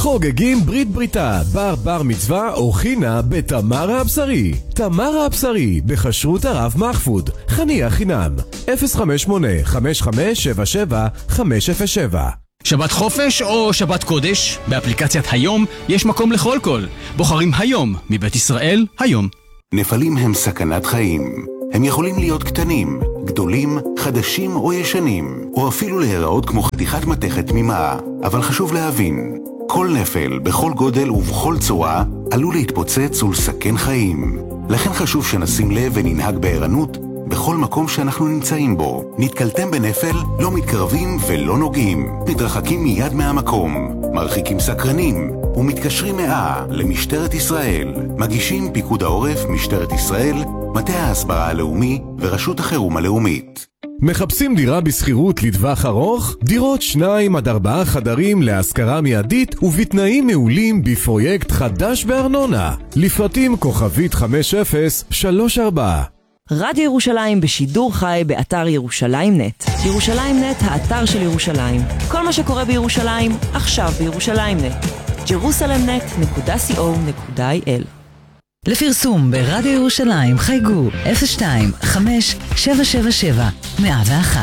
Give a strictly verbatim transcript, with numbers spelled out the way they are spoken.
חוגגים ברית בריתה, בר בר מצווה או חינה בתמרה הבשרי. תמרה הבשרי, בכשרות הרב מחפוד, חניה חינם, אפס חמש שמונה חמש חמש שבע שבע חמש אפס שבע. שבת חופש או שבת קודש? באפליקציית היום יש מקום לכל קול. בוחרים היום מבית ישראל היום. נפלים הם סכנת חיים. הם יכולים להיות קטנים, גדולים, חדשים או ישנים, או אפילו להיראות כמו חתיכת מתכת תמימה. אבל חשוב להבין, כל נפל, בכל גודל ובכל צורה, עלול להתפוצץ ולסכן חיים. לכן חשוב שנשים לב וננהג בערנות בכל מקום שאנחנו נמצאים בו. נתקלתם בנפל, לא מתקרבים ולא נוגעים. מתרחקים מיד מהמקום, מרחיקים סקרנים, ומתקשרים מאה למשטרת ישראל. מגישים פיקוד העורף, משטרת ישראל, מטה ההסברה הלאומי ורשות החירום הלאומית. מחפשים דירה בסחירות לטווח ארוך? דירות שניים עד ארבעה חדרים להשכרה מיידית ובתנאים מעולים בפרויקט חדש בארנונה. לפרטים כוכבית חמש אפס שלוש ארבע. רדיו ירושלים בשידור חי באתר ירושלים נט. ירושלים נט, האתר של ירושלים. כל מה שקורה בירושלים, עכשיו בירושלים נט. ג'רוסלם נט נקודה סי או נקודה איי אל. לפרסום ברדיו ירושלים חייגו אפס שתיים חמש שבע שבע שבע מאה ואחת.